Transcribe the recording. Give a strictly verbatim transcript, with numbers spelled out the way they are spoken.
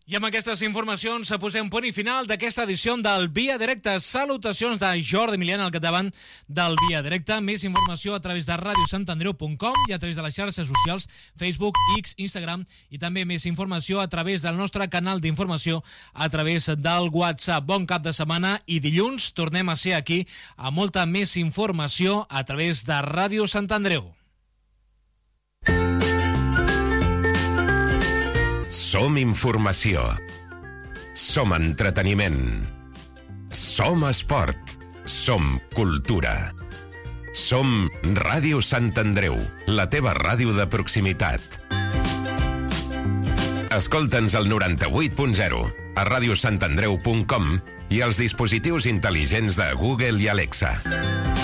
I amb aquestes informacions posem punt i final d'aquesta edició del Via Directa. Salutacions de Jordi Milian al capdavant del Via Directa. Més informació a través de radio sant andreu punt com i a través de les xarxes socials Facebook, X, Instagram i també més informació a través del nostre canal d'informació a través del WhatsApp. Bon cap de setmana i dilluns tornem a ser aquí amb molta més informació a través de Ràdio Sant Andreu. Som informació. Som entreteniment. Som esport. Som cultura. Som Ràdio Sant Andreu, la teva ràdio de proximitat. Escolta'ns al noranta-vuit punt zero, a radio sant andreu punt com i als dispositius intel·ligents de Google i Alexa.